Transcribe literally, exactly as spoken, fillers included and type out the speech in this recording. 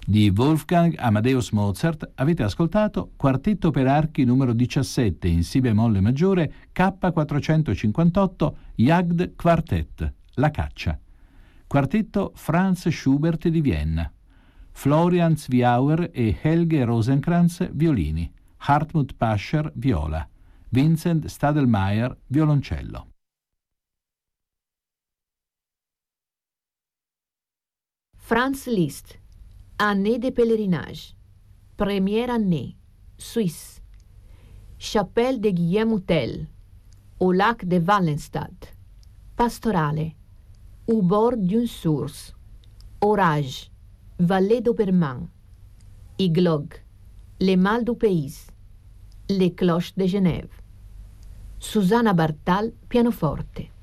Di Wolfgang Amadeus Mozart avete ascoltato Quartetto per archi numero diciassette in Si bemolle maggiore K quattrocentocinquantotto Jagd Quartet, La caccia. Quartetto Franz Schubert di Vienna. Florian Zwiauer e Helge Rosenkrantz violini. Hartmut Pascher viola. Vincent Stadelmeier violoncello. Franz Liszt, Année de pèlerinage, première année, Suisse, Chapelle de Guillaume Tell, au lac de Wallenstadt, pastorale, au bord d'une source, orage, vallée d'Obermann, Iglogue, les mâles du pays, les cloches de Genève. Susanna Bartal, pianoforte.